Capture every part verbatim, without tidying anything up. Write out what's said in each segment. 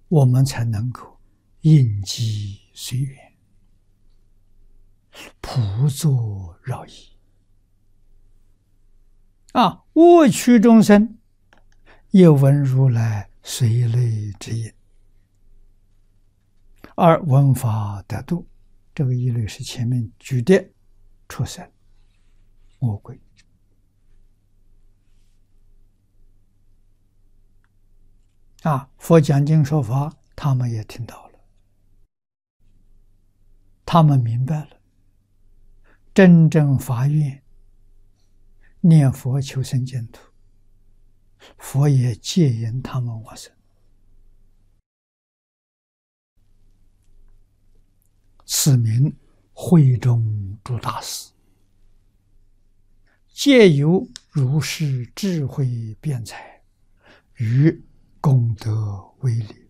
我们才能够应机随缘，普作饶益。啊，恶趣众生也闻如来随类之音，而闻法得度。这个一律是前面举的畜生、魔鬼。啊，佛讲经说法，他们也听到了，他们明白了，真正发愿念佛求生净土，佛也戒引他们往生。此名会中诸大师，皆有如是智慧辩才与功德威力。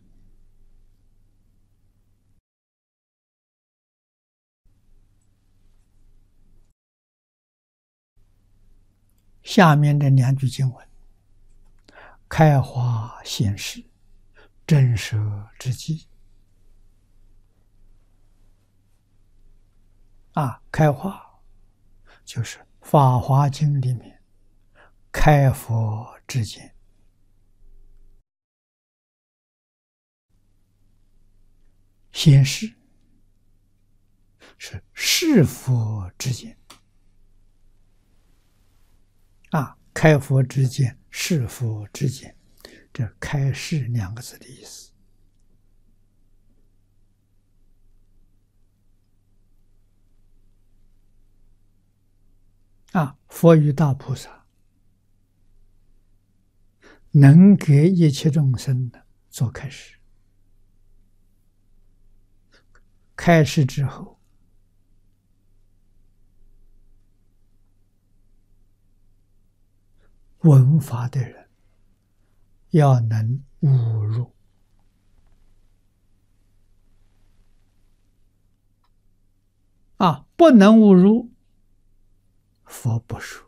下面这两句经文，开花显示，真实之机。啊，开花就是《法华经》里面开佛之见，显示是示佛之见。啊，开佛之见、示佛之见，这开示两个字的意思。啊，佛与大菩萨能给一切众生的做开示，开示之后，闻法的人要能悟入。啊，不能悟入，佛不说。